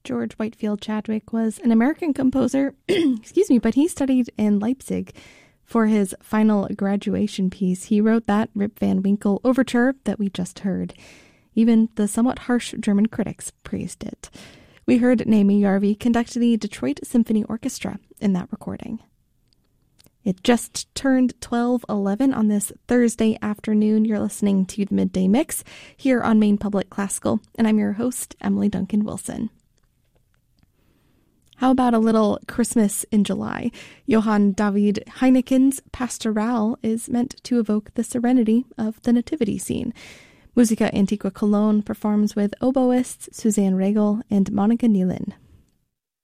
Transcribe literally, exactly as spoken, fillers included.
George Whitefield Chadwick was an American composer, excuse me, but he studied in Leipzig. For his final graduation piece, he wrote that Rip Van Winkle overture that we just heard. Even the somewhat harsh German critics praised it. We heard Naomi Yarvi conduct the Detroit Symphony Orchestra in that recording. It just turned twelve eleven on this Thursday afternoon. You're listening to the Midday Mix here on Maine Public Classical, and I'm your host, Emily Duncan Wilson. How about a little Christmas in July? Johann David Heineken's Pastoral is meant to evoke the serenity of the nativity scene. Musica Antiqua Cologne performs with oboists Suzanne Regel and Monica Nealon.